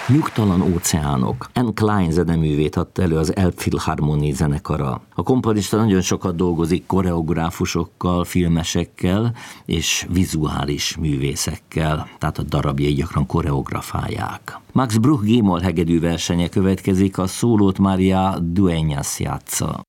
Nyugtalan óceánok. Anne Klein zeneművét adta elő az Elbphilharmonie zenekara. A komponista nagyon sokat dolgozik koreográfusokkal, filmesekkel és vizuális művészekkel, tehát a darabjai gyakran koreografálják. Max Bruch G-moll hegedű versenye következik, a szólót Maria Dueñas játsza.